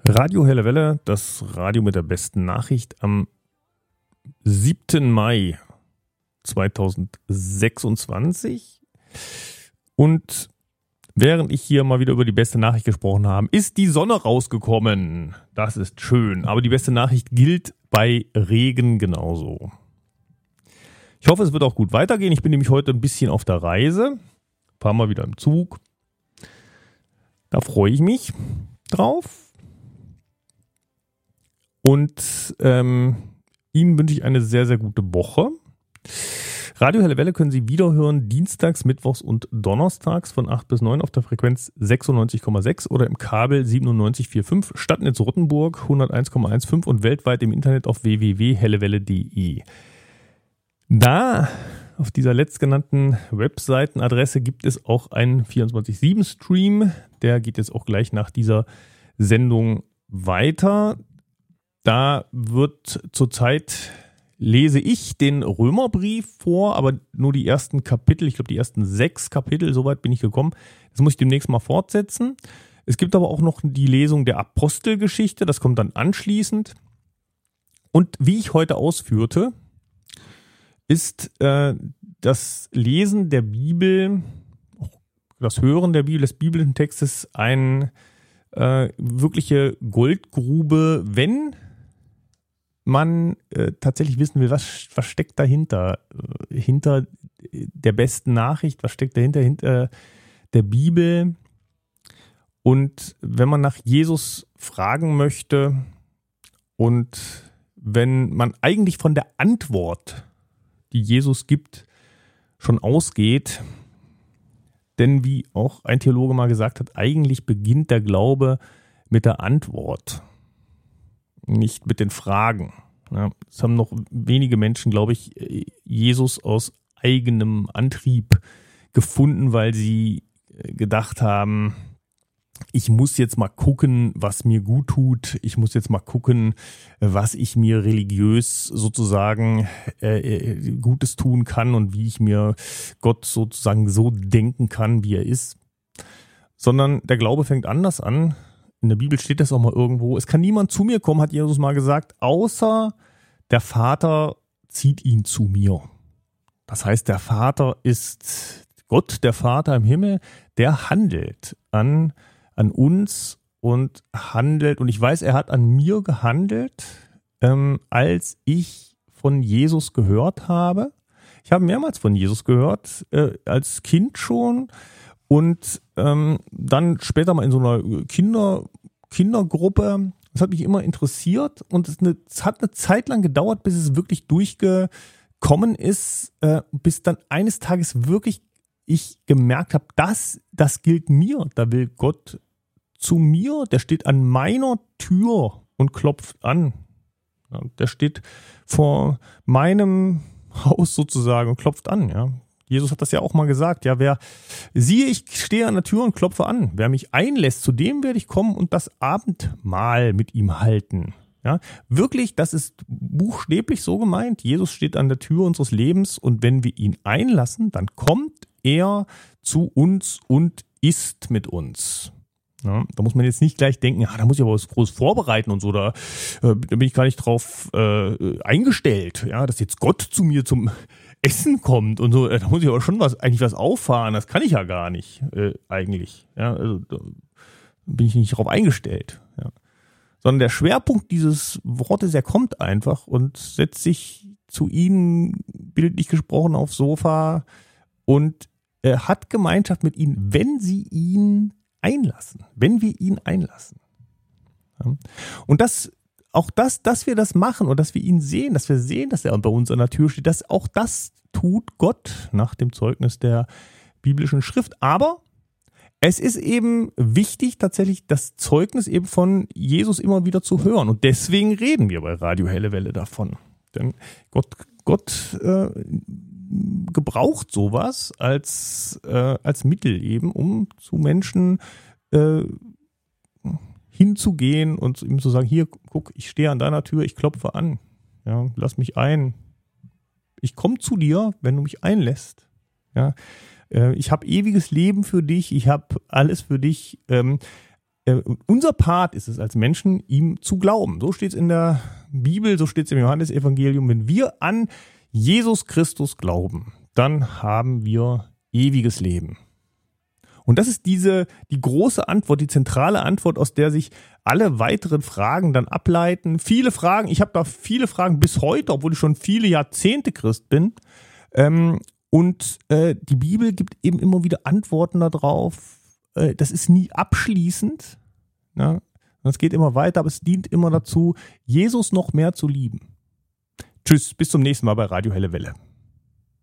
Radio Helle Welle, das Radio mit der besten Nachricht am 7. Mai 2026. Und während ich hier mal wieder über die beste Nachricht gesprochen habe, ist die Sonne rausgekommen. Das ist schön, aber die beste Nachricht gilt bei Regen genauso. Ich hoffe, es wird auch gut weitergehen. Ich bin nämlich heute ein bisschen auf der Reise, ein paar Mal wieder im Zug. Da freue ich mich drauf. Und Ihnen wünsche ich eine sehr, sehr gute Woche. Radio Helle Welle können Sie wiederhören dienstags, mittwochs und donnerstags von 8 bis 9 auf der Frequenz 96,6 oder im Kabel 97,45, Stadtnetz Rottenburg 101,15 und weltweit im Internet auf www.hellewelle.de. Da, auf dieser letztgenannten Webseitenadresse, gibt es auch einen 24/7-Stream. Der geht jetzt auch gleich nach dieser Sendung weiter. Da wird zurzeit, lese ich den Römerbrief vor, aber nur die ersten Kapitel, ich glaube die ersten 6 Kapitel, soweit bin ich gekommen. Das muss ich demnächst mal fortsetzen. Es gibt aber auch noch die Lesung der Apostelgeschichte, das kommt dann anschließend. Und wie ich heute ausführte, ist das Lesen der Bibel, das Hören der Bibel, des biblischen Textes eine wirkliche Goldgrube, wenn man tatsächlich wissen will, was steckt dahinter, hinter der besten Nachricht, was steckt dahinter, hinter der Bibel. Und wenn man nach Jesus fragen möchte und wenn man eigentlich von der Antwort, die Jesus gibt, schon ausgeht, denn wie auch ein Theologe mal gesagt hat, eigentlich beginnt der Glaube mit der Antwort, nicht mit den Fragen. Ja, es haben noch wenige Menschen, glaube ich, Jesus aus eigenem Antrieb gefunden, weil sie gedacht haben, ich muss jetzt mal gucken, was mir gut tut. Ich muss jetzt mal gucken, was ich mir religiös sozusagen Gutes tun kann und wie ich mir Gott sozusagen so denken kann, wie er ist. Sondern der Glaube fängt anders an. In der Bibel steht das auch mal irgendwo. Es kann niemand zu mir kommen, hat Jesus mal gesagt, außer der Vater zieht ihn zu mir. Das heißt, der Vater ist Gott, der Vater im Himmel, der handelt an uns und handelt. Und ich weiß, er hat an mir gehandelt, als ich von Jesus gehört habe. Ich habe mehrmals von Jesus gehört, als Kind schon. Und dann später mal in so einer Kindergruppe. Das hat mich immer interessiert und es hat eine Zeit lang gedauert, bis es wirklich durchgekommen ist, bis dann eines Tages wirklich ich gemerkt habe, das gilt mir. Da will Gott zu mir, der steht an meiner Tür und klopft an. Ja, der steht vor meinem Haus sozusagen und klopft an, ja. Jesus hat das ja auch mal gesagt, ja, siehe, ich stehe an der Tür und klopfe an. Wer mich einlässt, zu dem werde ich kommen und das Abendmahl mit ihm halten. Ja, wirklich, das ist buchstäblich so gemeint. Jesus steht an der Tür unseres Lebens und wenn wir ihn einlassen, dann kommt er zu uns und isst mit uns. Ja, da muss man jetzt nicht gleich denken, da muss ich aber was Großes vorbereiten und so, da bin ich gar nicht drauf eingestellt, ja, dass jetzt Gott zu mir zum Essen kommt und so, da muss ich aber schon was auffahren, das kann ich ja gar nicht eigentlich. Ja, also da bin ich nicht drauf eingestellt. Ja. Sondern der Schwerpunkt dieses Wortes, er kommt einfach und setzt sich zu Ihnen, bildlich gesprochen, aufs Sofa und hat Gemeinschaft mit Ihnen, wenn Sie ihn einlassen, wenn wir ihn einlassen. Ja. Und dass wir das machen und dass wir ihn sehen, dass wir sehen, dass er bei uns an der Tür steht, auch das tut Gott nach dem Zeugnis der biblischen Schrift. Aber es ist eben wichtig, tatsächlich das Zeugnis eben von Jesus immer wieder zu hören. Und deswegen reden wir bei Radio Helle Welle davon. Denn Gott gebraucht sowas als Mittel eben, um zu Menschen hinzugehen und ihm zu sagen, hier, guck, ich stehe an deiner Tür, ich klopfe an, ja, lass mich ein. Ich komme zu dir, wenn du mich einlässt. Ja, ich habe ewiges Leben für dich, ich habe alles für dich. unser Part ist es als Menschen, ihm zu glauben. So steht es in der Bibel, so steht es im Johannesevangelium. Wenn wir an Jesus Christus glauben, dann haben wir ewiges Leben. Und das ist die große Antwort, die zentrale Antwort, aus der sich alle weiteren Fragen dann ableiten. Viele Fragen, ich habe da viele Fragen bis heute, obwohl ich schon viele Jahrzehnte Christ bin. Und die Bibel gibt eben immer wieder Antworten darauf. Das ist nie abschließend. Ja? Es geht immer weiter, aber es dient immer dazu, Jesus noch mehr zu lieben. Tschüss, bis zum nächsten Mal bei Radio Helle Welle.